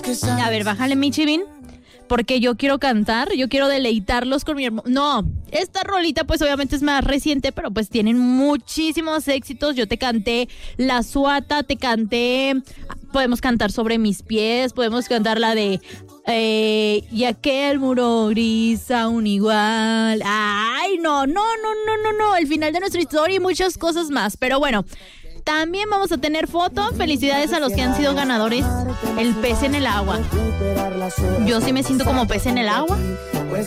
A ver, bájale, Michivin, porque yo quiero cantar, yo quiero deleitarlos con mi hermano. No, esta rolita pues obviamente es más reciente, pero pues tienen muchísimos éxitos. Yo te canté La Suata, te canté, podemos cantar Sobre Mis Pies, podemos cantar la de y aquel muro gris aún igual. Ay, no, el final de nuestra historia y muchas cosas más, pero bueno. También vamos a tener foto. Felicidades a los que han sido ganadores. El pez en el agua. Yo sí me siento como pez en el agua.